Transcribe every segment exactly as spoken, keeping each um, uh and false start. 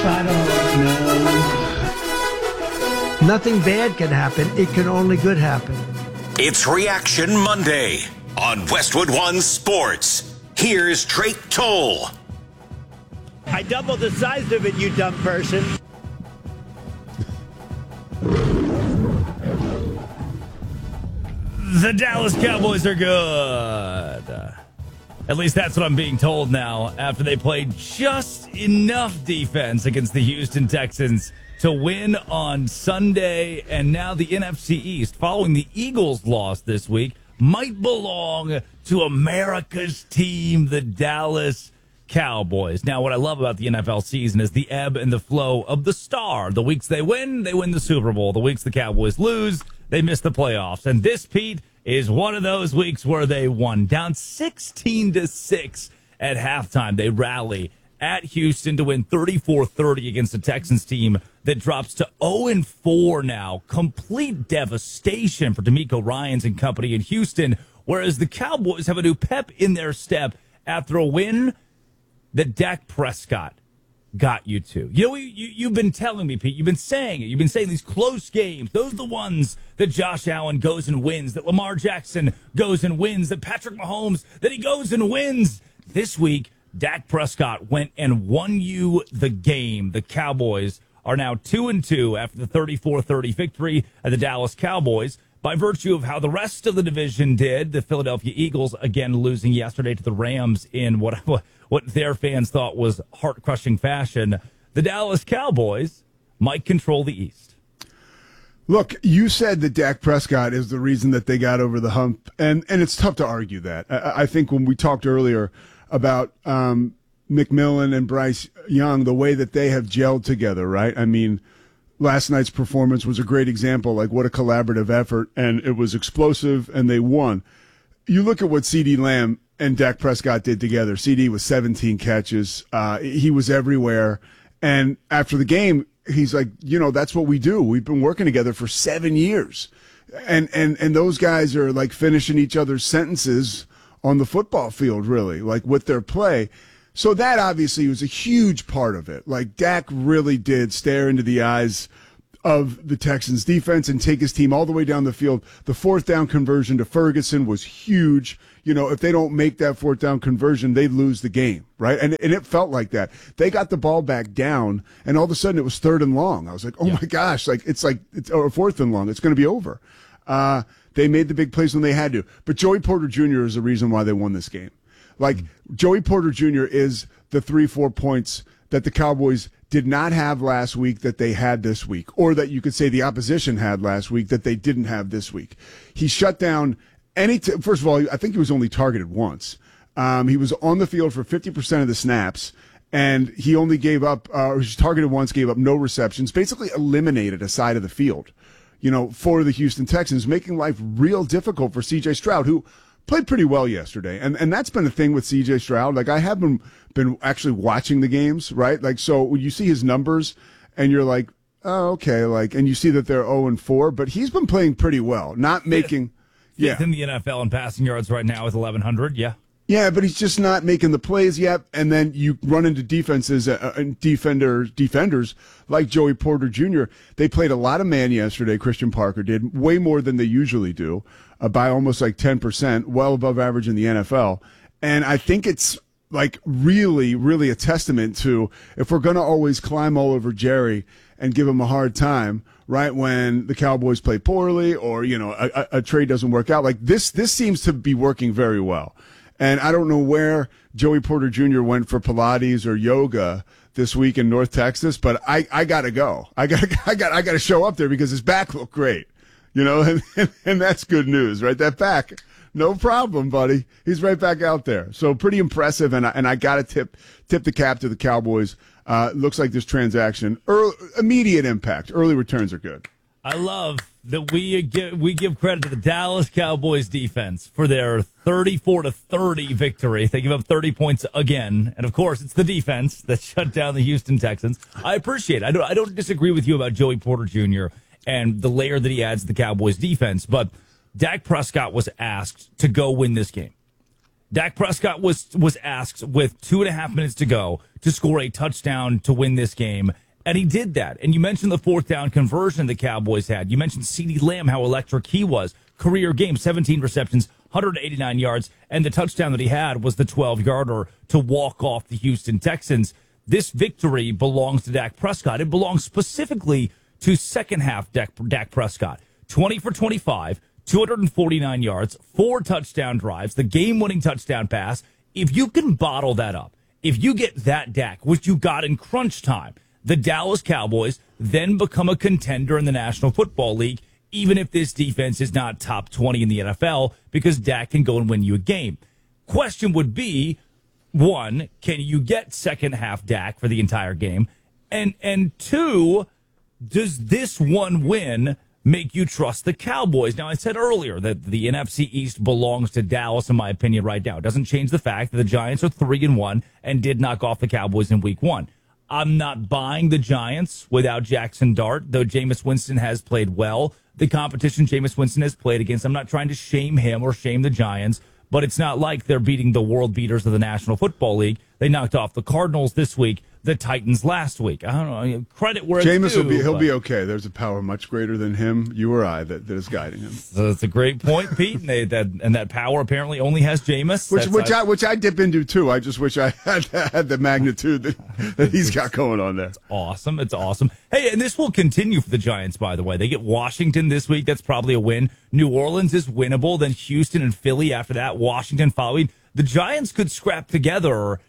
I don't know. Nothing bad can happen. It can only good happen. It's Reaction Monday on Westwood One Sports. Here's Drake Toll. I doubled the size of it, you dumb person. The Dallas Cowboys are good. At least that's what I'm being told now after they played just enough defense against the Houston Texans to win on Sunday. And now the N F C East, following the Eagles' loss this week, might belong to America's team, the Dallas Cowboys. Now, what I love about the N F L season is the ebb and the flow of the star. The weeks they win, they win the Super Bowl. The weeks the Cowboys lose, they miss the playoffs. And this, Pete, is one of those weeks where they won. Down sixteen to six at halftime. They rally at Houston to win thirty-four thirty against the Texans team that drops to oh and four now. Complete devastation for DeMeco Ryans and company in Houston, whereas the Cowboys have a new pep in their step after a win that Dak Prescott got you to. You know, you, you've been telling me, Pete, you've been saying it. You've been saying these close games, those are the ones that Josh Allen goes and wins, that Lamar Jackson goes and wins, that Patrick Mahomes, that he goes and wins. This week, Dak Prescott went and won you the game. The Cowboys are now two and two after the thirty-four thirty victory of the Dallas Cowboys. By virtue of how the rest of the division did, the Philadelphia Eagles, again, losing yesterday to the Rams in what what their fans thought was heart-crushing fashion, the Dallas Cowboys might control the East. Look, you said that Dak Prescott is the reason that they got over the hump, and, and it's tough to argue that. I, I think when we talked earlier about um, McMillan and Bryce Young, the way that they have gelled together, right? I mean, last night's performance was a great example, like what a collaborative effort, and it was explosive, and they won. You look at what CeeDee Lamb and Dak Prescott did together. C D was seventeen catches. Uh, he was everywhere. And after the game, he's like, you know, that's what we do. We've been working together for seven years. And, and, and those guys are like finishing each other's sentences on the football field, really, like with their play. So that obviously was a huge part of it. Like Dak really did stare into the eyes of the Texans defense and take his team all the way down the field. The fourth down conversion to Ferguson was huge. You know, if they don't make that fourth down conversion, they lose the game, right? And and it felt like that. They got the ball back down, and all of a sudden it was third and long. I was like, oh yeah. my gosh, like it's like it's or fourth and long. It's going to be over. Uh, they made the big plays when they had to. But Joey Porter Junior is the reason why they won this game. Like mm-hmm. Joey Porter Junior is the three, four points that the Cowboys did not have last week that they had this week, or that you could say the opposition had last week that they didn't have this week. He shut down any, t- first of all, I think he was only targeted once. Um, he was on the field for fifty percent of the snaps, and he only gave up, uh, or he was targeted once, gave up no receptions, basically eliminated a side of the field, you know, for the Houston Texans, making life real difficult for C J Stroud, who played pretty well yesterday. And and that's been a thing with C J Stroud. Like, I have been, been actually watching the games, right? Like, so when you see his numbers and you're like, oh, okay, like, and you see that they're oh and four, but he's been playing pretty well, not making, yeah. He's in the N F L in passing yards right now with eleven hundred, yeah. Yeah, but he's just not making the plays yet. And then you run into defenses uh, and defenders, defenders like Joey Porter Junior They played a lot of man yesterday. Christian Parker did way more than they usually do, uh, by almost like ten percent, well above average in the N F L. And I think it's like really, really a testament to, if we're going to always climb all over Jerry and give him a hard time, right, when the Cowboys play poorly or, you know, a, a, a trade doesn't work out, like this, this seems to be working very well. And I don't know where Joey Porter Junior went for Pilates or yoga this week in North Texas, but I, I gotta go. I got I got I got to show up there because his back looked great, you know, and, and and that's good news, right? That back, no problem, buddy. He's right back out there. So pretty impressive, and I, and I gotta tip tip the cap to the Cowboys. Uh, looks like this transaction, early, immediate impact, early returns are good. I love that we give, we give credit to the Dallas Cowboys defense for their thirty-four to thirty victory. They give up thirty points again. And, of course, it's the defense that shut down the Houston Texans. I appreciate it. I don't, I don't disagree with you about Joey Porter Junior and the layer that he adds to the Cowboys defense. But Dak Prescott was asked to go win this game. Dak Prescott was was asked with two and a half minutes to go to score a touchdown to win this game, and he did that. And you mentioned the fourth down conversion the Cowboys had. You mentioned CeeDee Lamb, how electric he was. Career game, seventeen receptions, one hundred eighty-nine yards, and the touchdown that he had was the twelve-yarder to walk off the Houston Texans. This victory belongs to Dak Prescott. It belongs specifically to second-half Dak, Dak Prescott. twenty for twenty-five, two hundred forty-nine yards, four touchdown drives, the game-winning touchdown pass. If you can bottle that up, if you get that Dak, which you got in crunch time, the Dallas Cowboys then become a contender in the National Football League, even if this defense is not top twenty in the N F L, because Dak can go and win you a game. Question would be, one, can you get second-half Dak for the entire game? And, and two, does this one win make you trust the Cowboys? Now, I said earlier that the N F C East belongs to Dallas, in my opinion, right now. It doesn't change the fact that the Giants are three and one and did knock off the Cowboys in week one. I'm not buying the Giants without Jackson Dart, though Jameis Winston has played well. The competition Jameis Winston has played against, I'm not trying to shame him or shame the Giants, but it's not like they're beating the world beaters of the National Football League. They knocked off the Cardinals this week, the Titans last week. I don't know. Credit where it's Jameis due. will be, he'll but. be okay. There's a power much greater than him, you or I, that, that is guiding him. So that's a great point, Pete. And, they, that, and that power apparently only has Jameis. Which, That's which, I, I, which I dip into, too. I just wish I had, had the magnitude that, that he's got going on there. Awesome. It's awesome. Hey, and this will continue for the Giants, by the way. They get Washington this week. That's probably a win. New Orleans is winnable. Then Houston and Philly after that. Washington following. The Giants could scrap together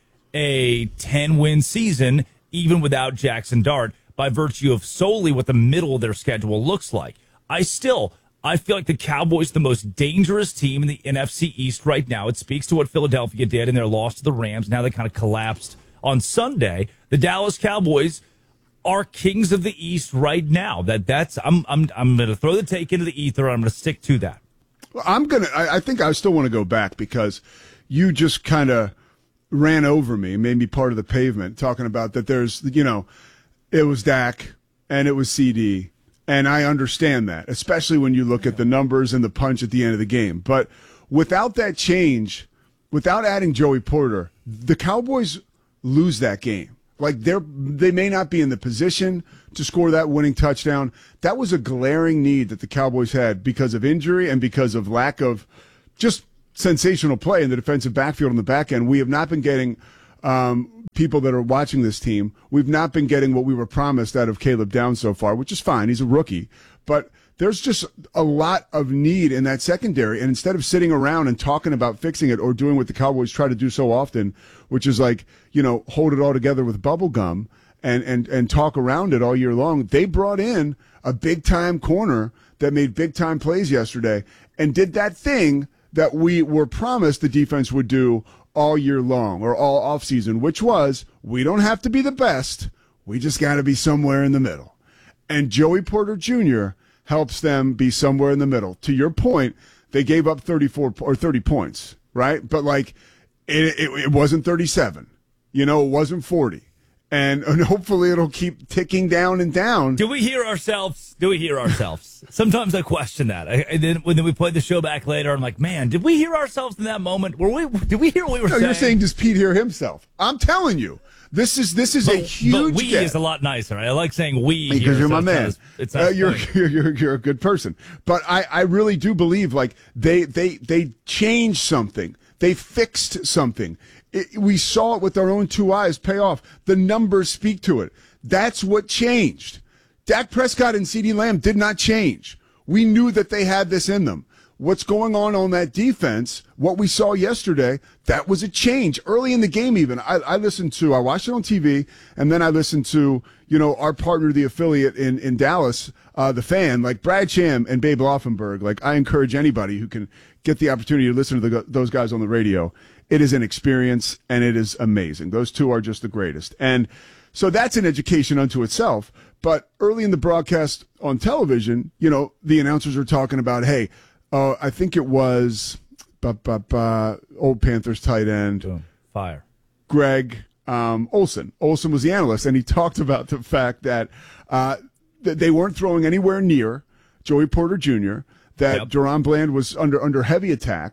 a ten-win season even without Jackson Dart by virtue of solely what the middle of their schedule looks like. I still, I feel like the Cowboys are the most dangerous team in the N F C East right now. It speaks to what Philadelphia did in their loss to the Rams. Now they kind of collapsed on Sunday. The Dallas Cowboys are kings of the East right now. That that's I'm I'm I'm going to throw the take into the ether. And I'm going to stick to that. Well, I'm gonna. I, I think I still want to go back because you just kind of ran over me, made me part of the pavement, talking about that. There's, you know, it was Dak and it was C D, and I understand that, especially when you look at the numbers and the punch at the end of the game. But without that change, without adding Joey Porter, the Cowboys lose that game. Like they're they may not be in the position to score that winning touchdown. That was a glaring need that the Cowboys had because of injury and because of lack of just sensational play in the defensive backfield on the back end. We have not been getting um, people that are watching this team. We've not been getting what we were promised out of Caleb Downs so far, which is fine. He's a rookie. But there's just a lot of need in that secondary. And instead of sitting around and talking about fixing it or doing what the Cowboys try to do so often, which is like, you know, hold it all together with bubble gum and, and, and talk around it all year long, they brought in a big-time corner that made big-time plays yesterday and did that thing that we were promised the defense would do all year long or all offseason, which was we don't have to be the best. We just got to be somewhere in the middle. And Joey Porter Junior helps them be somewhere in the middle. To your point, they gave up thirty-four or thirty points, right? But like it, it, it wasn't thirty-seven. You know, it wasn't forty. And, and hopefully it'll keep ticking down and down. Do we hear ourselves? Do we hear ourselves? Sometimes I question that. I, and then when we played the show back later, I'm like, man, did we hear ourselves in that moment? Were we? Did we hear what we were no, saying? You're saying does Pete hear himself? I'm telling you, this is this is but, a huge. But we get. is a lot nicer. I like saying we because here, you're so my it's man. Not as, it's uh, not you're, funny. you're you're you're a good person. But I I really do believe like they they they changed something. They fixed something. It, we saw it with our own two eyes pay off. The numbers speak to it. That's what changed. Dak Prescott and CeeDee Lamb did not change. We knew that they had this in them. What's going on on that defense, what we saw yesterday, that was a change. Early in the game even, I, I listened to, I watched it on T V, and then I listened to, you know, our partner, the affiliate in, in Dallas, uh, the fan, like Brad Sham and Babe Laufenberg. Like, I encourage anybody who can get the opportunity to listen to the, those guys on the radio. It is an experience, and it is amazing. Those two are just the greatest. And so that's an education unto itself. But early in the broadcast on television, you know, the announcers are talking about, hey, uh, I think it was uh, uh, uh, old Panthers tight end. Boom. Fire. Greg um, Olsen. Olsen was the analyst, and he talked about the fact that, uh, that they weren't throwing anywhere near Joey Porter Junior, that Yep. Duron Bland was under under heavy attack.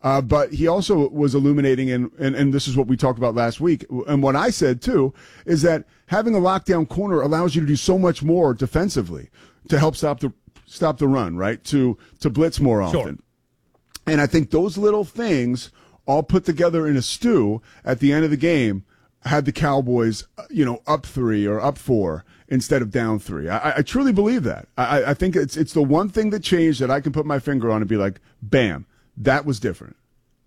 Uh, but he also was illuminating, and, and, and this is what we talked about last week, and what I said too, is that having a lockdown corner allows you to do so much more defensively to help stop the stop the run, right? To to blitz more often. Sure. And I think those little things all put together in a stew at the end of the game had the Cowboys, you know, up three or up four instead of down three. I, I truly believe that. I, I think it's it's the one thing that changed that I can put my finger on and be like, bam, that was different.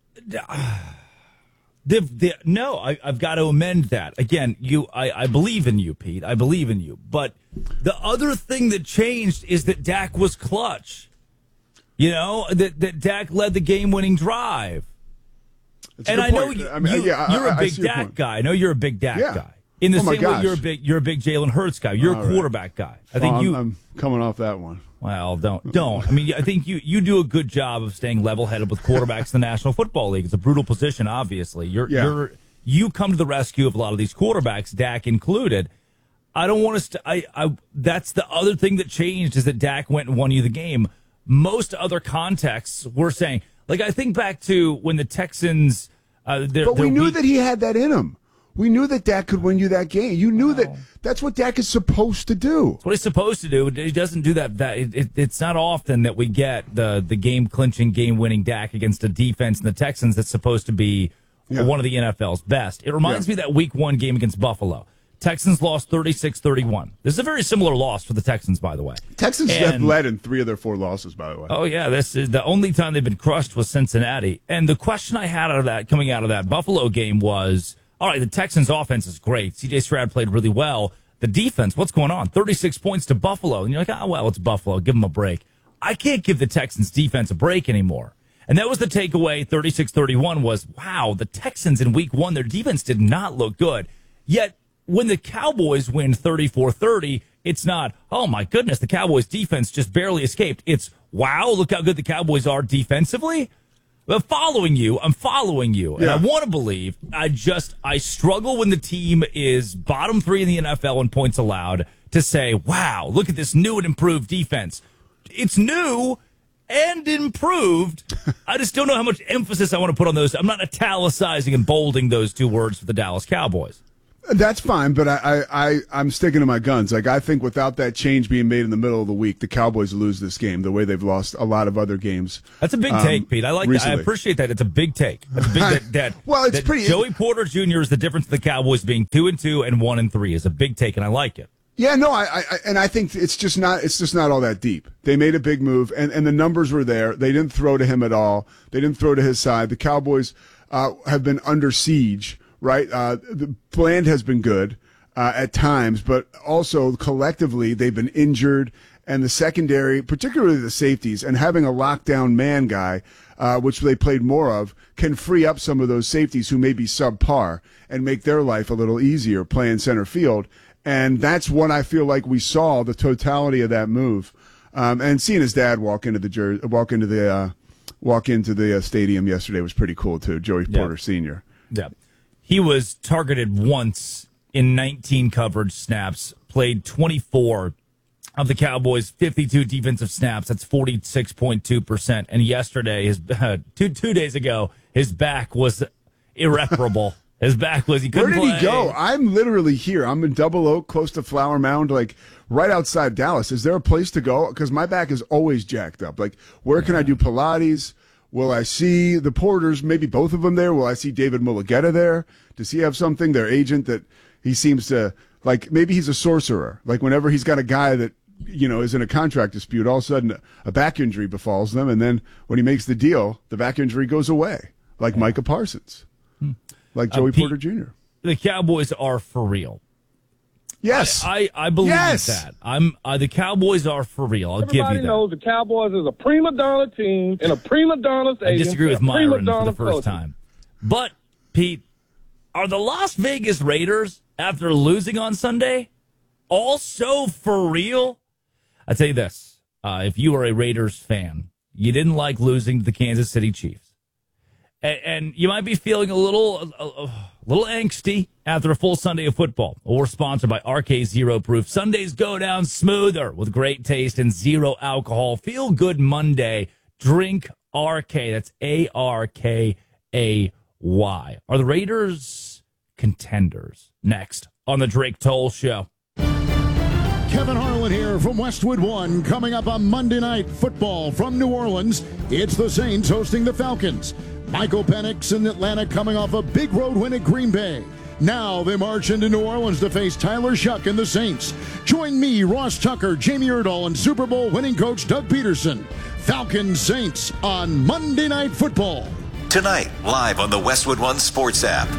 The, the, no, I, I've got to amend that. Again, you, I, I believe in you, Pete. I believe in you. But the other thing that changed is that Dak was clutch. You know, that, that Dak led the game-winning drive. That's a and good I know point. you, I mean, you, yeah, I- you're I- a I big see your Dak point. guy. I know you're a big Dak Yeah. guy. In the Oh my same way, gosh. you're a big, you're a big Jalen Hurts guy. You're All a right. quarterback guy. I think Well, you. I'm, I'm coming off that one. Well, don't don't. I mean, I think you you do a good job of staying level-headed with quarterbacks in the National Football League. It's a brutal position, obviously. You're Yeah. you're you come to the rescue of a lot of these quarterbacks, Dak included. I don't want to. St- I I that's the other thing that changed is that Dak went and won you the game. Most other contexts were saying, like I think back to when the Texans. Uh, their, But we their knew week- that he had that in him. We knew that Dak could win you that game. You knew that that's what Dak is supposed to do. That's what he's supposed to do. He doesn't do that. That it, it, it's not often that we get the the game clinching, game winning Dak against a defense in the Texans that's supposed to be Yeah. one of the N F L's best. It reminds Yeah. me of that Week One game against Buffalo. Texans lost thirty-six thirty-one. This is a very similar loss for the Texans, by the way. Texans And- have led in three of their four losses, by the way. Oh yeah, this is the only time they've been crushed was Cincinnati. And the question I had out of that, coming out of that Buffalo game, was: all right, the Texans' offense is great. C J Stroud played really well. The defense, what's going on? thirty-six points to Buffalo, and you're like, oh well, it's Buffalo. Give them a break. I can't give the Texans' defense a break anymore. And that was the takeaway. thirty-six thirty-one was, wow, the Texans in Week One, their defense did not look good. Yet when the Cowboys win thirty-four thirty, it's not, oh my goodness, the Cowboys defense just barely escaped. It's, wow, look how good the Cowboys are defensively. I'm following you. I'm following you. And Yeah. I want to believe. I just, I struggle when the team is bottom three in the N F L in points allowed to say, wow, look at this new and improved defense. It's new and improved. I just don't know how much emphasis I want to put on those. I'm not italicizing and bolding those two words for the Dallas Cowboys. That's fine, but I, I, I, I'm sticking to my guns. Like, I think without that change being made in the middle of the week, the Cowboys lose this game the way they've lost a lot of other games. That's a big um, take, Pete. I like that. I recently. appreciate that. It's a big take. That's a big that, that Well, it's that pretty- Joey Porter Junior is the difference of the Cowboys being two and two and one and three is a big take, and I like it. Yeah, no, I, I, and I think it's just not, it's just not all that deep. They made a big move, and, and the numbers were there. They didn't throw to him at all. They didn't throw to his side. The Cowboys uh, have been under siege, right? Uh, the Bland has been good. Uh, at times, but also collectively they've been injured, and the secondary, particularly the safeties, and having a lockdown man guy, uh, which they played more of, can free up some of those safeties who may be subpar and make their life a little easier playing center field. And that's what I feel like we saw the totality of that move. Um, and seeing his dad walk into the jer- walk into the uh, walk into the uh, stadium yesterday was pretty cool too. Joey Porter Yeah. Senior Yeah, he was targeted once in nineteen coverage snaps, played twenty-four of the Cowboys' fifty-two defensive snaps. That's forty-six point two percent. And yesterday, his uh, two two days ago, his back was irreparable. His back was he Where couldn't did play. he go? I'm literally here. I'm in Double Oak, close to Flower Mound, like right outside Dallas. Is there a place to go? Because my back is always jacked up. Like, where can I do Pilates? Will I see the Porters, maybe both of them there? Will I see David Mulugeta there? Does he have something, their agent, that he seems to, like, maybe he's a sorcerer. Like, whenever he's got a guy that, you know, is in a contract dispute, all of a sudden a back injury befalls them, and then when he makes the deal, the back injury goes away, like Micah Parsons, like Joey Uh, Pete- Porter Junior The Cowboys are for real. Yes. I, I, I believe Yes. that. I'm uh, the Cowboys are for real. I'll give you Everybody that. knows the Cowboys is a prima donna team and a prima donna stadium. I disagree with and a prima Myron for donna the first culture. time. But, Pete, are the Las Vegas Raiders, after losing on Sunday, also for real? I tell you this. Uh, if you are a Raiders fan, you didn't like losing to the Kansas City Chiefs. And, and you might be feeling a little, a, a little angsty after a full Sunday of football. Well, we're sponsored by R K Zero Proof. Sundays go down smoother with great taste and zero alcohol. Feel good Monday. Drink R K. That's A R K A Y. Are the Raiders contenders? Next on the Drake Toll Show. Kevin Harlan here from Westwood One. Coming up on Monday Night Football from New Orleans, it's the Saints hosting the Falcons. Michael Penix in Atlanta coming off a big road win at Green Bay. Now they march into New Orleans to face Tyler Shuck and the Saints. Join me, Ross Tucker, Jamie Erdahl, and Super Bowl winning coach Doug Peterson. Falcons Saints on Monday Night Football. Tonight, live on the Westwood One Sports app.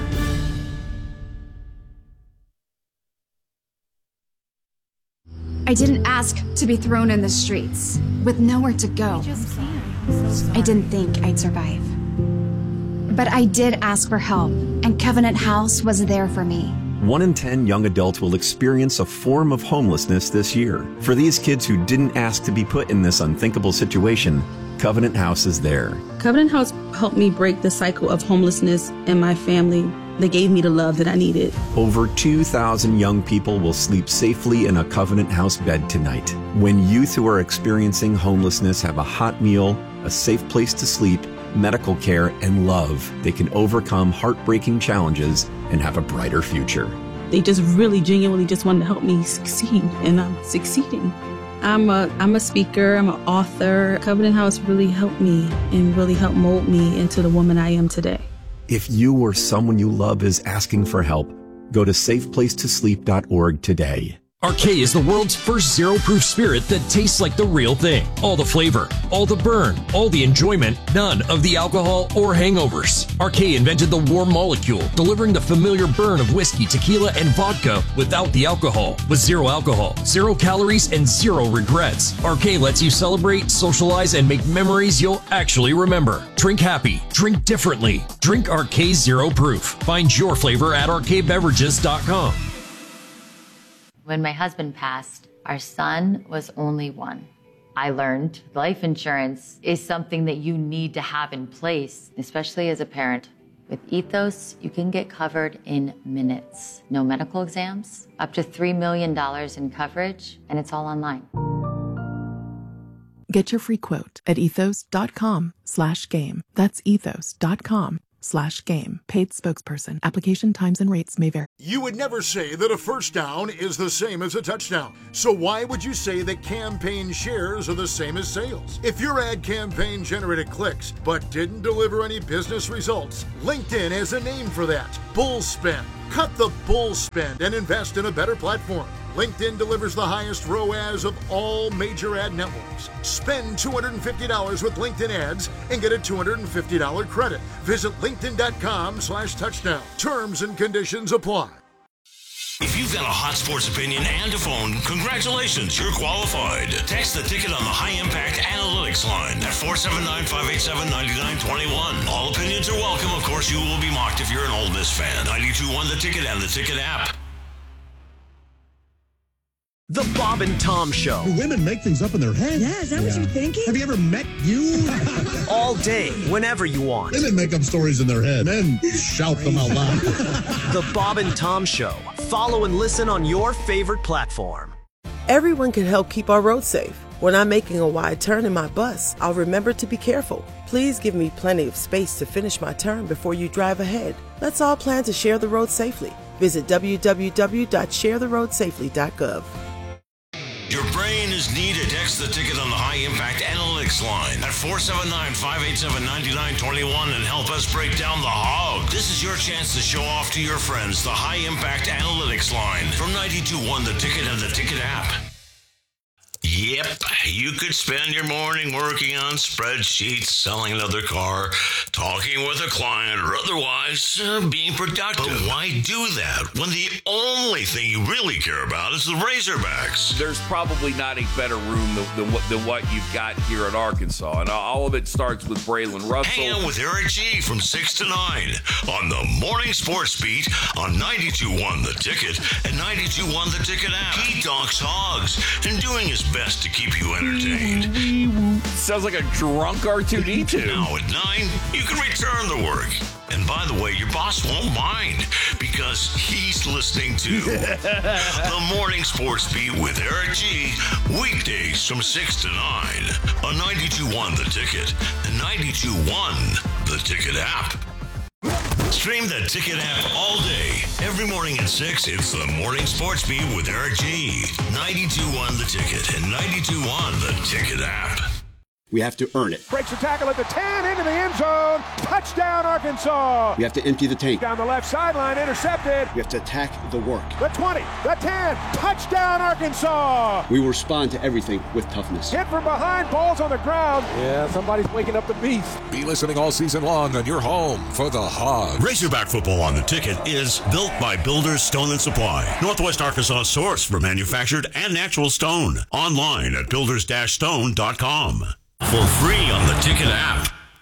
I didn't ask to be thrown in the streets with nowhere to go. I didn't think I'd survive. But I did ask for help, and Covenant House was there for me. One in ten young adults will experience a form of homelessness this year. For these kids who didn't ask to be put in this unthinkable situation, Covenant House is there. Covenant House helped me break the cycle of homelessness in my family. They gave me the love that I needed. Over two thousand young people will sleep safely in a Covenant House bed tonight. When youth who are experiencing homelessness have a hot meal, a safe place to sleep, medical care, and love, they can overcome heartbreaking challenges and have a brighter future. They just really genuinely just wanted to help me succeed, and I'm succeeding. I'm a I'm a speaker, I'm an author. Covenant House really helped me and really helped mold me into the woman I am today. If you or someone you love is asking for help, go to safe place to sleep dot org today. R K is the world's first zero-proof spirit that tastes like the real thing. All the flavor, all the burn, all the enjoyment, none of the alcohol or hangovers. R K invented the warm molecule, delivering the familiar burn of whiskey, tequila, and vodka without the alcohol. With zero alcohol, zero calories, and zero regrets. R K lets you celebrate, socialize, and make memories you'll actually remember. Drink happy. Drink differently. Drink R K Zero Proof. Find your flavor at R K beverages dot com. When my husband passed, our son was only one. I learned life insurance is something that you need to have in place, especially as a parent. With Ethos, you can get covered in minutes. No medical exams, up to three million dollars in coverage, and it's all online. Get your free quote at ethos.com slash game. That's ethos.com slash game. Paid spokesperson. Application times and rates may vary. You would never say that a first down is the same as a touchdown. So why would you say that campaign shares are the same as sales? If your ad campaign generated clicks but didn't deliver any business results, LinkedIn has a name for that. Bull spend. Cut the bull spend and invest in a better platform. LinkedIn delivers the highest R O A S of all major ad networks. Spend two hundred fifty dollars with LinkedIn ads and get a two hundred fifty dollars credit. Visit linkedin.com slash touchdown. Terms and conditions apply. If you've got a hot sports opinion and a phone, congratulations, you're qualified. Text the ticket on the High Impact Analytics line at four seven nine, five eight seven, nine nine two one. All opinions are welcome. Of course, you will be mocked if you're an Ole Miss fan. ninety-two point one The Ticket and the Ticket app. The Bob and Tom Show. Do women make things up in their head? Yeah, is that yeah. what you're thinking? Have you ever met you? All day, whenever you want. Women make up stories in their head. Men shout them out loud. The Bob and Tom Show. Follow and listen on your favorite platform. Everyone can help keep our roads safe. When I'm making a wide turn in my bus, I'll remember to be careful. Please give me plenty of space to finish my turn before you drive ahead. Let's all plan to share the road safely. Visit w w w dot share the road safely dot gov. Your brain is needed. Text the ticket on the High Impact Analytics line at four seven nine, five eight seven, nine nine two one and help us break down the hog. This is your chance to show off to your friends the High Impact Analytics line from ninety-two point one The Ticket and the Ticket app. Yep, you could spend your morning working on spreadsheets, selling another car, talking with a client, or otherwise uh, being productive. But why do that when the only thing you really care about is the Razorbacks? There's probably not a better room than, than, what, than what you've got here at Arkansas, and all of it starts with Braylon Russell. Hang out with Eric G from six to nine on the Morning Sports Beat on ninety-two point one The Ticket and ninety-two point one The Ticket app. He talks hogs and doing his best to keep you entertained. Sounds like a drunk R two D two. Now at nine, you can return to work. And by the way, your boss won't mind because he's listening to The Morning Sports Beat with Eric G. Weekdays from six to nine on ninety-two point one The Ticket and ninety-two point one The Ticket app. Stream the Ticket app all day. Every morning at six, it's The Morning Sports Beat with Eric G. ninety-two point one The Ticket and ninety-two point one The Ticket app. We have to earn it. Breaks the tackle at the ten, into the end zone. Touchdown, Arkansas. We have to empty the tank. Down the left sideline, intercepted. We have to attack the work. The twenty, the ten, touchdown, Arkansas. We will respond to everything with toughness. Hit from behind, ball's on the ground. Yeah, somebody's waking up the beast. Be listening all season long on your home for the Hogs. Razorback football on The Ticket is built by Builders Stone and Supply, Northwest Arkansas source for manufactured and natural stone. Online at builders dash stone dot com. For free on the Ticket app.